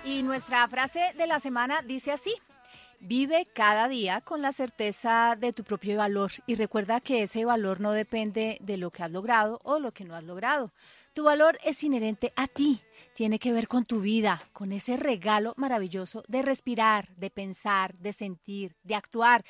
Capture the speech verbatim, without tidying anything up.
Y nuestra frase de la semana dice así: vive cada día con la certeza de tu propio valor y recuerda que ese valor no depende de lo que has logrado o lo que no has logrado. Tu valor es inherente a ti, tiene que ver con tu vida, con ese regalo maravilloso de respirar, de pensar, de sentir, de actuar